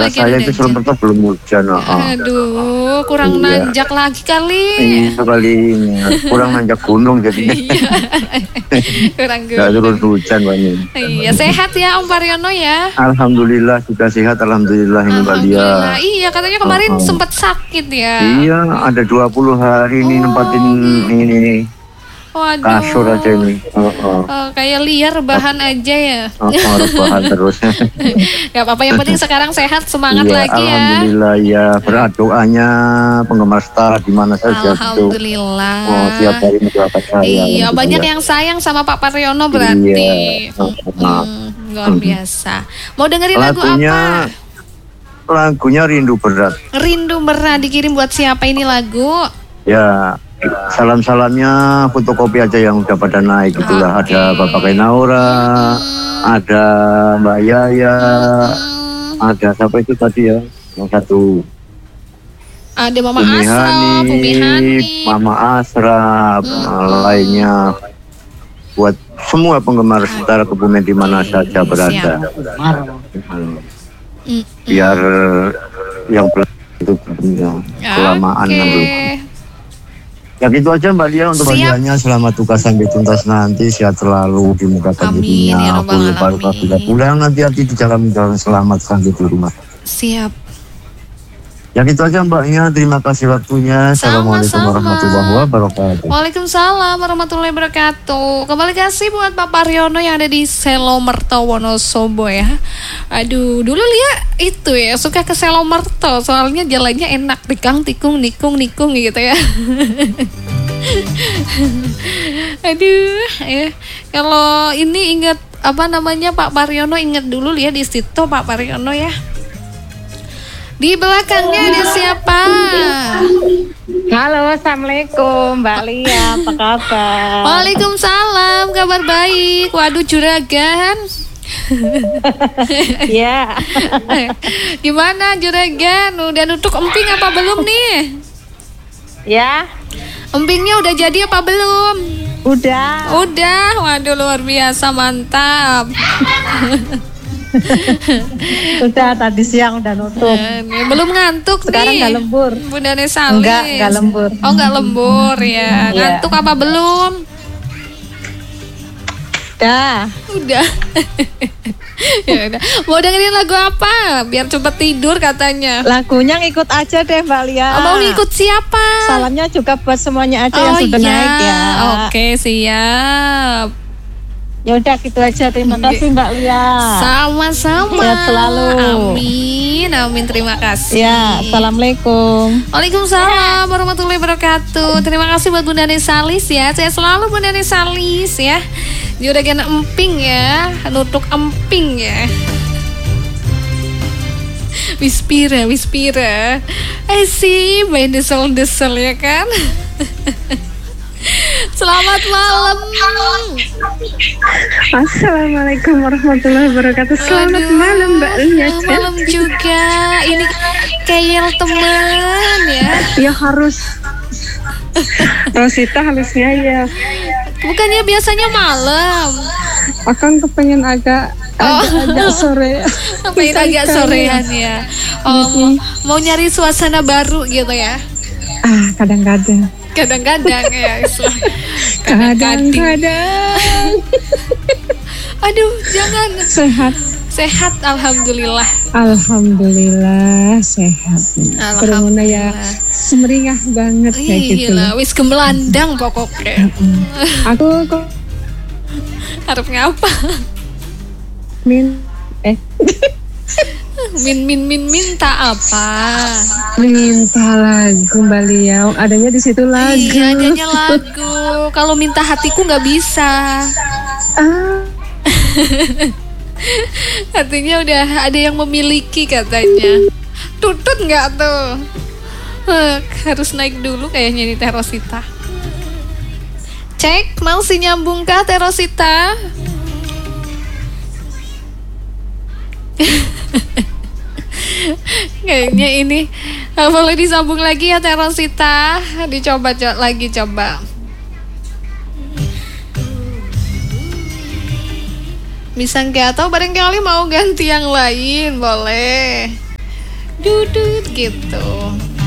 tempat saya itu Surakarta belum hujan. Aduh, kurang nanjak lagi kali. Iya kali ini, kurang nanjak gunung jadinya. Kurang gunung. Nggak turun hujan Bani. Iya, sehat ya Om Paryono ya. Alhamdulillah sudah sehat, alhamdulillah ini Mbak Lia. Iya, katanya kemarin sempat sakit ya. Iya, ada 20 hari ini nempatin ini. Waduh. Kasur aja ini. Kayak liar rebahan aja ya. Rebahan terus. Gak apa-apa, yang penting sekarang sehat, semangat iya, lagi ya. Alhamdulillah ya, berat doanya penggemar Star di mana saja. Alhamdulillah. Gitu. Tiap hari mendoakan saya. Iya, banyak yang sayang sama Pak Paryono berarti. Luar biasa. Mau dengerin lagu apa? Lagunya Rindu Berat. Rindu Berat dikirim buat siapa ini lagu? Ya, salam-salamnya fotokopi aja yang udah pada naik itulah. Ada Bapak Kenaura, ada Mbak Yaya, ada siapa itu tadi ya, yang satu ada Mama Asraf, Mama Asraf, lainnya buat semua penggemar Setara Kebumen di mana saja berada. Biar yang itu kelamaan nanti. Ya gitu aja Mbak Lia untuk bagiannya. Selamat tugas sampai tuntas nanti, sehat selalu, dimudahkan dirinya. Baru bila pulang nanti di jalan selamat sampai di rumah. Siap. Ya gitu aja Mbaknya, terima kasih waktunya. Assalamualaikum warahmatullahi wabarakatuh. Waalaikumsalam warahmatullahi wabarakatuh. Kembali kasih buat Pak Paryono yang ada di Selomerto Wonosobo ya. Aduh, dulu Lia itu ya suka ke Selomerto, soalnya jalannya enak, tikung nikung gitu ya. Aduh, ya. Kalau ini ingat apa namanya Pak Paryono, ingat dulu Lia di situ Pak Paryono ya. Di belakangnya ada siapa? Halo, assalamualaikum Mbak Lia, apa kabar? Waalaikumsalam, kabar baik. Waduh, juragan. Ya. Gimana juragan? Udah nutuk emping apa belum nih? Ya. Empingnya udah jadi apa belum? Udah. Waduh, luar biasa, mantap. Udah tadi siang udah nutup. Belum ngantuk. Sekarang nih. Nggak lembur. Bunda Nesalis. Enggak lembur. Oh, nggak lembur ya. Ngantuk apa belum? Udah. Ya udah. Mau dengerin lagu apa? Biar cepet tidur katanya. Lagunya ngikut aja deh Mbak Lia. Mau ngikut siapa? Salamnya juga buat semuanya aja yang sudah naik ya. Oke, siap. Ya udah gitu aja, terima kasih Mbak Lia. Sama-sama. Sehat selalu. Amin, terima kasih. Ya, assalamualaikum. Waalaikumsalam warahmatullahi wabarakatuh. Terima kasih buat Bunda Nesalis ya. Saya selalu Bunda Nesalis ya. Juragan emping ya, nutuk emping ya. Wispira. Sih, main desel ya kan. Selamat malam. Assalamualaikum warahmatullahi wabarakatuh. Selamat malam Mbak Lia. Malam juga. Ini kayak teman ya. Ya harus. Rosita harusnya ya. Bukannya biasanya malam. Akan kepengen agak sore. Pengen agak sorean ya. Mau nyari suasana baru gitu ya. Kadang-kadang ya. Kadang-kadang. Aduh, jangan. Sehat, alhamdulillah sehat. Alhamdulillah ya, semeringah banget kayak gitu. Wis gemelandang pokoknya. Aku kok harap ngapa? Minta apa? Minta lagu Mbak Lia. Adanya di situ lagu. Iya, adanya lagu. Kalau minta hatiku nggak bisa. Artinya udah ada yang memiliki katanya. Tutut nggak tuh? Harus naik dulu kayaknya nih Teh Rosita. Cek, masih nyambung kah Teh Rosita? Kayaknya ini boleh disambung lagi ya Teh Rosita. Dicoba lagi. Bisa nggak? Atau barangkali mau ganti yang lain, boleh. dudut gitu.